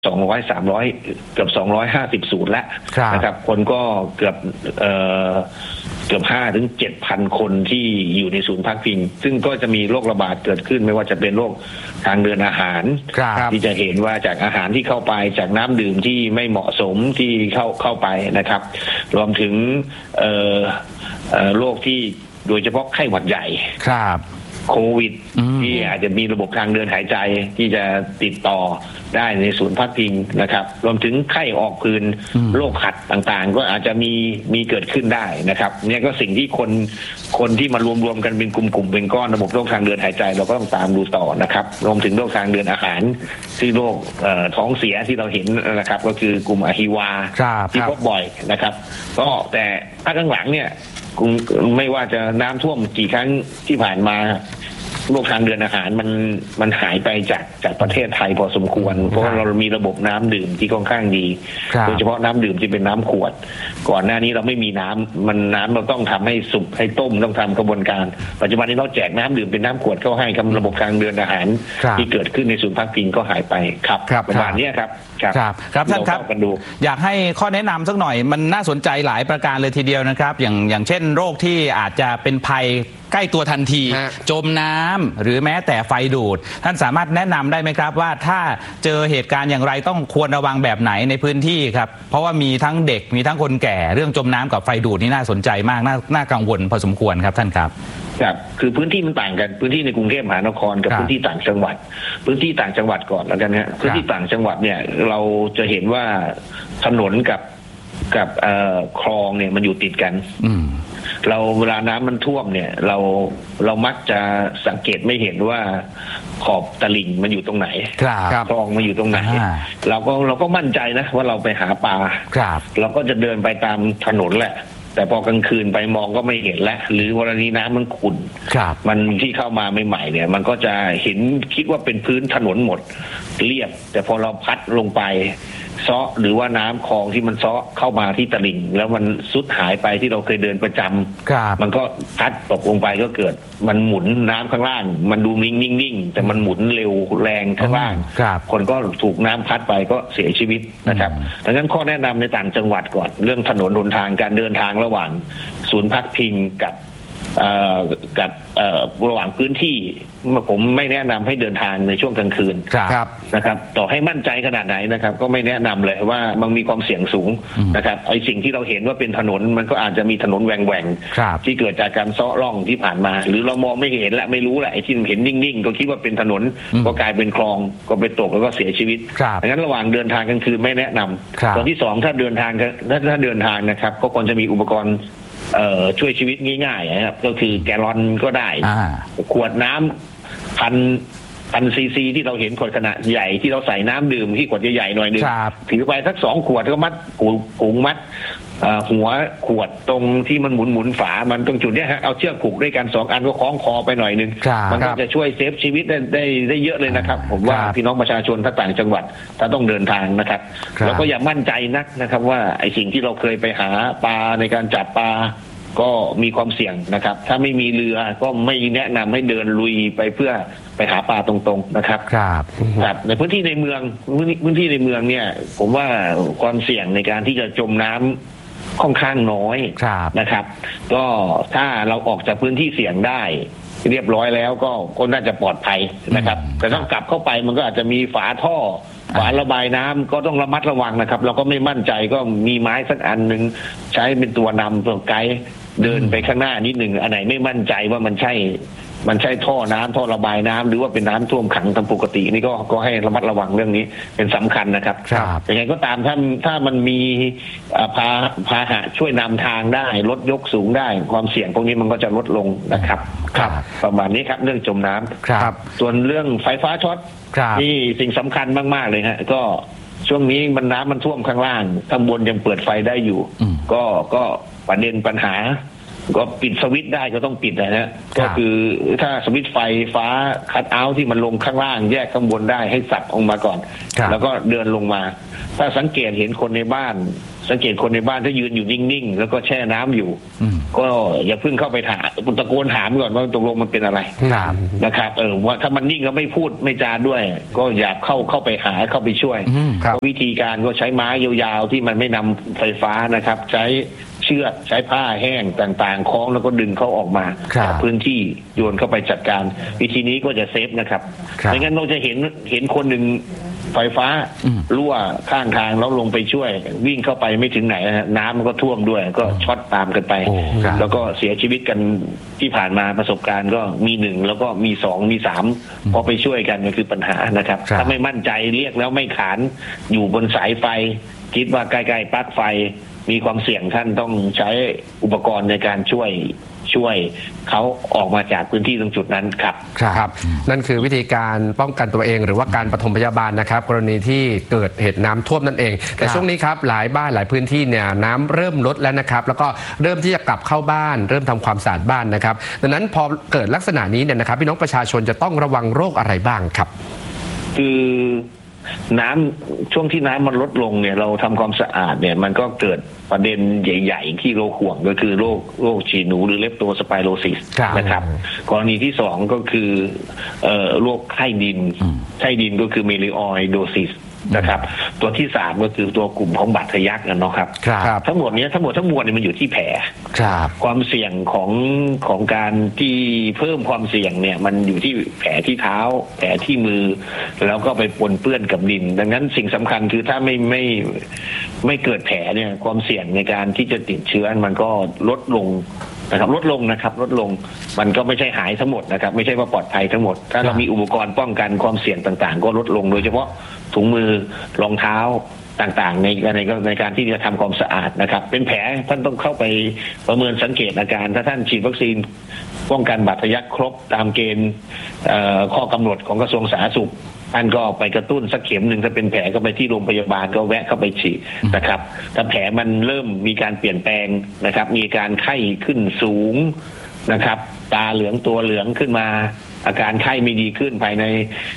200 300เกือบ250ศูนย์แล้วนะครับคนก็เกือบ5 ถึง 7,000 คนที่อยู่ในศูนย์พักพิงซึ่งก็จะมีโรคระบาดเกิดขึ้นไม่ว่าจะเป็นโรคทางเดินอาหารที่จะเห็นว่าจากอาหารที่เข้าไปจากน้ำดื่มที่ไม่เหมาะสมที่เข้าไปนะครับรวมถึงโรคที่โดยเฉพาะไข้หวัดใหญ่โควิดที่อาจจะมีระบบทางเดินหายใจที่จะติดต่อได้ในศูนย์พักพิงนะครับรวมถึงไข้ออกพื้นโรคหัดต่างๆก็อาจจะมีเกิดขึ้นได้นะครับเนี่ยก็สิ่งที่คนที่มารวมกันเป็นกลุ่มเป็นก้อนระบบโรคทางเดินหายใจเราก็ต้องตามดูต่อนะครับรวมถึงโรคทางเดินอาหารที่โรคท้องเสียที่เราเห็นนะครับก็คือกลุ่มอะฮิวาที่พบบ่อยนะครับก็แต่ภาคหลังเนี่ยไม่ว่าจะน้ำท่วมกี่ครั้งที่ผ่านมาโรคทางเดินอาหารมันหายไปจากประเทศไทยพอสมควรเพราะเรามีระบบน้ำดื่มที่ค่อนข้างดีโดยเฉพาะน้ำดื่มที่เป็นน้ำขวดก่อนหน้านี้เราไม่มีน้ำเราต้องทำให้สุกให้ต้มต้องทำกระบวนการปัจจุบันนี้เราแจกน้ำดื่มเป็นน้ำขวดเข้าให้กับระบบทางเดินอาหารที่เกิดขึ้นในศูนย์พักพิงก็หายไปครับประมาณนี้ครับท่านครับอยากให้ข้อแนะนำสักหน่อยมันน่าสนใจหลายประการเลยทีเดียวนะครับอย่างเช่นโรคที่อาจจะเป็นภัยใกล้ตัวทันทีจมน้ำหรือแม้แต่ไฟดูดท่านสามารถแนะนำได้ไหมครับว่าถ้าเจอเหตุการณ์อย่างไรต้องควรระวังแบบไหนในพื้นที่ครับเพราะว่ามีทั้งเด็กมีทั้งคนแก่เรื่องจมน้ำกับไฟดูดนี่น่าสนใจมากน่ากังวลพอสมควรครับท่านครับคือพื้นที่มันต่างกันพื้นที่ในกรุงเทพมหานครกับพื้นที่ต่างจังหวัดพื้นที่ต่างจังหวัดก่อนแล้วกันฮะพื้นที่ต่างจังหวัดเนี่ยเราจะเห็นว่าถนนกับคลองเนี่ยมันอยู่ติดกันเราเวลาน้ำมันท่วมเนี่ยเรามักจะสังเกตไม่เห็นว่าขอบตลิ่งมันอยู่ตรงไหนคลองมันอยู่ตรงไหนเราก็มั่นใจนะว่าเราไปหาปลาเราก็จะเดินไปตามถนนแหละแต่พอกลางคืนไปมองก็ไม่เห็นแล้วหรือวันนี้น้ำมันขุ่นมันที่เข้ามาใหม่ๆเนี่ยมันก็จะเห็นคิดว่าเป็นพื้นถนนหมดเรียบแต่พอเราพัดลงไปเซาะหรือว่าน้ำคลองที่มันเซาะเข้ามาที่ตลิ่งแล้วมันซุดหายไปที่เราเคยเดินประจำมันก็พัดตกลงไปก็เกิดมันหมุนน้ำข้างล่างมันดูนิ่งๆแต่มันหมุนเร็วแรงข้างล่างคนก็ถูกน้ำพัดไปก็เสียชีวิตนะครับดังนั้นข้อแนะนำในต่างจังหวัดก่อนเรื่องถนนหนทางการเดินทางระหว่างศูนย์พักพิงกับระหว่างพื้นที่ผมไม่แนะนำให้เดินทางในช่วงกลางคืนนะครับต่อให้มั่นใจขนาดไหนนะครับก็ไม่แนะนำเลยว่ามันมีความเสี่ยงสูงนะครับไอ้สิ่งที่เราเห็นว่าเป็นถนนมันก็อาจจะมีถนนแหว่งๆที่เกิดจากการเซาะร่องที่ผ่านมาหรือเรามองไม่เห็นและไม่รู้แหละไอ้ที่เห็นนิ่งๆก็คิดว่าเป็นถนนก็กลายเป็นคลองก็ไปตกแล้วก็เสียชีวิตดังนั้นระหว่างเดินทางกลางคืนไม่แนะนำตัวที่สองถ้าเดินทางนะครับก็ควรจะมีอุปกรณ์ช่วยชีวิตง่ายๆนะครับก็คือแกลลอนก็ได้ขวดน้ำพันซีซีที่เราเห็นขวดขนาดใหญ่ที่เราใส่น้ำดื่มที่ขวดใหญ่ๆหน่อยนึงถือไปสัก2 ขวดก็มัดผูกมัดหัวขวดตรงที่มันหมุนฝามันตรงจุดเนี้ยฮะเอาเชือกผูกด้วยกัน2 อันก็คล้องคอไปหน่อยนึงมันก็จะช่วยเซฟชีวิตได้เยอะเลยนะครับผมว่าพี่น้องประชาชนต่างจังหวัดถ้าต้องเดินทางนะครับแล้วก็อย่ามั่นใจนักนะครับว่าไอ้สิ่งที่เราเคยไปหาปลาในการจับปลาก็มีความเสี่ยงนะครับถ้าไม่มีเรือก็ไม่แนะนำให้เดินลุยไปเพื่อไปหาปลาตรงๆนะครับในพื้นที่ในเมืองเนี่ยผมว่าความเสี่ยงในการที่จะจมน้ำค่อนข้างน้อยนะครับก็ถ้าเราออกจากพื้นที่เสี่ยงได้เรียบร้อยแล้วก็น่าจะปลอดภัยนะครับแต่ต้องกลับเข้าไปมันก็อาจจะมีฝาท่อฝาระบายน้ำก็ต้องระมัดระวังนะครับเราก็ไม่มั่นใจก็มีไม้สักอันหนึ่งใช้เป็นตัวนำตัวไกด์เดินไปข้างหน้านิดหนึ่งอันไหนไม่มั่นใจว่ามันใช่ท่อน้ำท่อระบายน้ำหรือว่าเป็นน้ำท่วมขังตามปกตินี่ก็ให้ระมัดระวังเรื่องนี้เป็นสำคัญนะครับยังไงก็ตามถ้ามันมีพาหะช่วยนำทางได้รถยกสูงได้ความเสี่ยงพวกนี้มันก็จะลดลงนะครับประมาณนี้ครับเรื่องจมน้ำส่วนเรื่องไฟฟ้าช็อตนี่สิ่งสำคัญมากๆเลยฮะก็ช่วงนี้น้ำมันท่วมข้างล่างข้างบนยังเปิดไฟได้อยู่ก็ประเด็นปัญหาก็ปิดสวิตช์ได้ก็ต้องปิดนะฮะก็คือถ้าสวิตช์ไฟฟ้าคัทเอาท์ที่มันลงข้างล่างแยกข้างบนได้ให้สับออกมาก่อนแล้วก็เดินลงมาถ้าสังเกตเห็นคนในบ้านถ้ายืนอยู่นิ่งๆแล้วก็แช่น้ำอยู่ก็อย่าเพิ่งเข้าไปถามตะโกนถามก่อนว่าตกลงมันเป็นอะไรนะครับว่าถ้ามันนิ่งแล้วไม่พูดไม่จาด้วย ก็อยากเข้าไปหาเข้าไปช่วยวิธีการก็ใช้ไม้ยาวๆที่มันไม่นำไฟฟ้านะครับใช้เชือกใช้ผ้าแห้งต่างๆคล้องแล้วก็ดึงเขาออกมาจากพื้นที่โยนเข้าไปจัดการวิธีนี้ก็จะเซฟนะครับไม่งั้นเราจะเห็นคนหนึ่งไฟฟ้ารั่วข้างทางแล้วลงไปช่วยวิ่งเข้าไปไม่ถึงไหนน้ำมันก็ท่วมด้วยก็ช็อตตามกันไปแล้วก็เสียชีวิตกันที่ผ่านมาประสบการณ์ก็มี1แล้วก็มี2มี3พอไปช่วยกันมันคือปัญหานะครับถ้าไม่มั่นใจเรียกแล้วไม่ขานอยู่บนสายไฟคิดว่าใกล้ๆปลั๊กไฟมีความเสี่ยงท่านต้องใช้อุปกรณ์ในการช่วยเขาออกมาจากพื้นที่ตรงจุดนั้นครับครับนั่นคือวิธีการป้องกันตัวเองหรือว่าการปฐมพยาบาลนะครับกรณีที่เกิดเหตุน้ำท่วมนั่นเองแต่ช่วงนี้ครับหลายบ้านหลายพื้นที่เนี่ยน้ำเริ่มลดแล้วนะครับแล้วก็เริ่มที่จะกลับเข้าบ้านเริ่มทำความสะอาดบ้านนะครับดังนั้นพอเกิดลักษณะนี้เนี่ยนะครับพี่น้องประชาชนจะต้องระวังโรคอะไรบ้างครับคือน้ำช่วงที่น้ำมันลดลงเนี่ยเราทำความสะอาดเนี่ยมันก็เกิดประเด็นใหญ่ๆที่เราห่วงก็คือโรคฉี่หนูหรือเลปโตสไปโรซิสนะครับกรณีที่2ก็คือโรคไข้ดินก็คือเมลิออยโดซิสนะครับตัวที่3ก็คือตัวกลุ่มของบาดทะยักเนาะครับทั้งหมดนี้ทั้งมวลเนี่ยมันอยู่ที่แผลความเสี่ยงของการที่เพิ่มความเสี่ยงเนี่ยมันอยู่ที่แผลที่เท้าแผลที่มือแล้วก็ไปปนเปื้อนกับดินดังนั้นสิ่งสำคัญคือถ้าไม่เกิดแผลเนี่ยความเสี่ยงในการที่จะติดเชื้อมันก็ลดลงลดลงมันก็ไม่ใช่หายทั้งหมดนะครับไม่ใช่ว่าปลอดภัยทั้งหมดถ้าเรามีอุปกรณ์ป้องกันความเสี่ยงต่างๆก็ลดลงโดยเฉพาะถุงมือรองเท้าต่างๆในการที่จะทำความสะอาดนะครับเป็นแผลท่านต้องเข้าไปประเมินสังเกตอาการถ้าท่านฉีดวัคซีนป้องกันบาดทะยักครบตามเกณฑ์ข้อกำหนดของกระทรวงสาธารณสุขท่านก็ไปกระตุ้นสักเข็มหนึ่งถ้าเป็นแผลก็ไปที่โรงพยาบาลก็แวะเข้าไปฉีดนะครับถ้าแผลมันเริ่มมีการเปลี่ยนแปลงนะครับมีการไข้ขึ้นสูงนะครับตาเหลืองตัวเหลืองขึ้นมาอาการไข้ไม่ดีขึ้นภายใน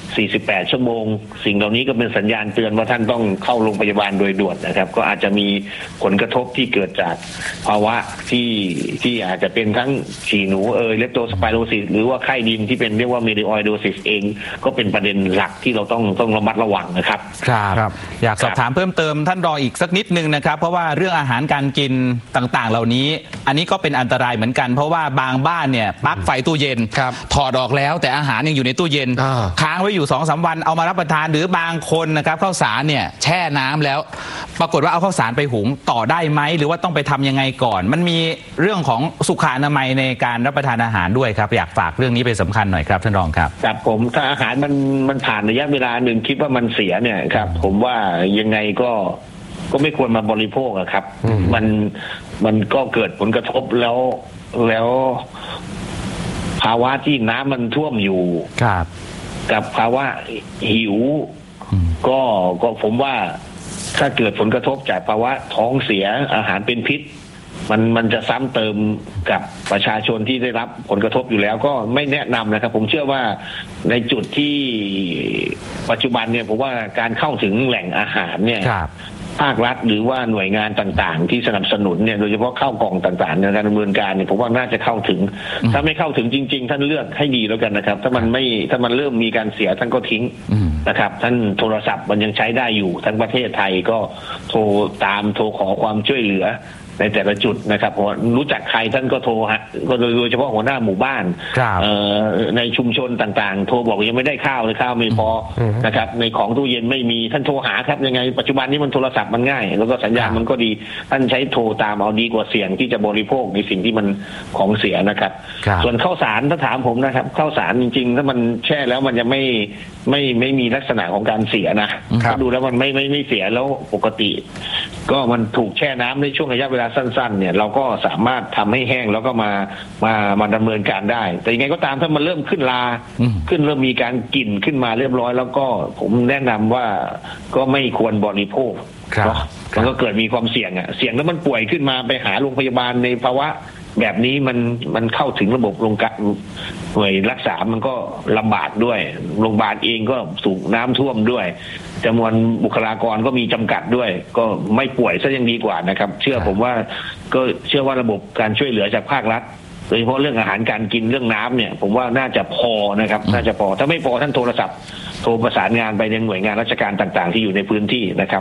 48ชั่วโมงสิ่งเหล่านี้ก็เป็นสัญญาณเตือนว่าท่านต้องเข้าโรงพยาบาลโดยด่วนนะครับก็อาจจะมีผลกระทบที่เกิดจากภาวะที่อาจจะเป็นทั้งฉี่หนูเลปโตสไปโรซิสหรือว่าไข้ดินที่เป็นเรียกว่าเมลิออยโดซิสเองก็เป็นประเด็นหลักที่เราต้องระมัดระวังนะครับครับอยากสอบถามเพิ่มเติมท่านรองอีกสักนิดนึงนะครับเพราะว่าเรื่องอาหารการกินต่างๆเหล่านี้อันนี้ก็เป็นอันตรายเหมือนกันเพราะว่าบางบ้านเนี่ยปลั๊กไฟตู้เย็นถอดออกแล้วแต่อาหารยังอยู่ในตู้เย็นค้างไว้อยู่ 2-3 วันเอามารับประทานหรือบางคนนะครับข้าวสารเนี่ยแช่น้ำแล้วปรากฏว่าเอาข้าวสารไปหุงต่อได้ไหมหรือว่าต้องไปทำยังไงก่อนมันมีเรื่องของสุขอนามัยในการรับประทานอาหารด้วยครับอยากฝากเรื่องนี้เป็นสำคัญหน่อยครับท่านรองครับครับผมถ้าอาหารมันผ่านระยะเวลาหนึ่งคิดว่ามันเสียเนี่ยครับผมว่ายังไงก็ไม่ควรมาบริโภคครับมันก็เกิดผลกระทบแล้วภาวะที่น้ำมันท่วมอยู่กับภาวะหิวก็ผมว่าถ้าเกิดผลกระทบจากภาวะท้องเสียอาหารเป็นพิษมันจะซ้ำเติมกับประชาชนที่ได้รับผลกระทบอยู่แล้วก็ไม่แนะนำนะครับผมเชื่อว่าในจุดที่ปัจจุบันเนี่ยผมว่าการเข้าถึงแหล่งอาหารเนี่ยภาครัฐหรือว่าหน่วยงานต่างๆที่สนับสนุนเนี่ยโดยเฉพาะข้าวกล่องต่างๆในการดำเนินการเนี่ยผมว่าน่าจะเข้าถึงถ้าไม่เข้าถึงจริงๆท่านเลือกให้ดีแล้วกันนะครับถ้ามันเริ่มมีการเสียท่านก็ทิ้งนะครับท่านโทรศัพท์มันยังใช้ได้อยู่ทั้งประเทศไทยก็โทรขอความช่วยเหลือในแต่ละจุดนะครับเพราะรู้จักใครท่านก็โทรฮะก็โดยเฉพาะหัวหน้าหมู่บ้านในชุมชนต่างๆโทรบอกยังไม่ได้ข้าวเลยข้าวไม่พอนะครับในของตู้เย็นไม่มีท่านโทรหาครับยังไงปัจจุบันนี้มันโทรศัพท์มันง่ายแล้วก็สัญญาณมันก็ดีท่านใช้โทรตามเอาดีกว่าเสี่ยงที่จะบริโภคในสิ่งที่มันของเสียนะครับส่วนข้าวสารถ้าถามผมนะครับข้าวสารจริงๆถ้ามันแช่แล้วมันจะไม่มีลักษณะของการเสียนะถ้าดูแล้วมันไม่เสียแล้วปกติก็มันถูกแช่น้ำในช่วงระยะเวลาสั้นๆเนี่ยเราก็สามารถทำให้แห้งแล้วก็มาดำเนินการได้แต่ยังไงก็ตามถ้ามันเริ่มขึ้นลาขึ้นเริ่มมีการกลิ่นขึ้นมาเรียบร้อยแล้วก็ผมแนะนำว่าก็ไม่ควรบริโภคมันก็เกิดมีความเสี่ยงแล้วมันป่วยขึ้นมาไปหาโรงพยาบาลในภาวะแบบนี้มันเข้าถึงระบบหน่วยรักษามันก็ลำบากด้วยโรงพยาบาลเองก็สูงน้ำท่วมด้วยจำนวนบุคลากรก็มีจำกัดด้วยก็ไม่ป่วยซะยังดีกว่านะครับเชื่อผมว่าก็เชื่อว่าระบบการช่วยเหลือจากภาครัฐโดยเฉพาะเรื่องอาหารการกินเรื่องน้ำเนี่ยผมว่าน่าจะพอนะครับน่าจะพอถ้าไม่พอท่านโทรศัพท์โทรประสานงานไปยังหน่วยงานราชการต่างๆที่อยู่ในพื้นที่นะครับ